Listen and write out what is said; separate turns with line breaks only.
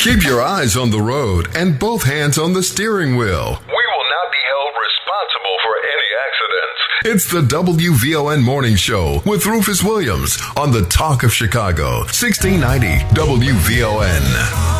Keep your eyes on the road and both hands on the steering wheel.
We will not be held responsible for any accidents.
It's the WVON Morning Show with Rufus Williams on the Talk of Chicago, 1690 WVON.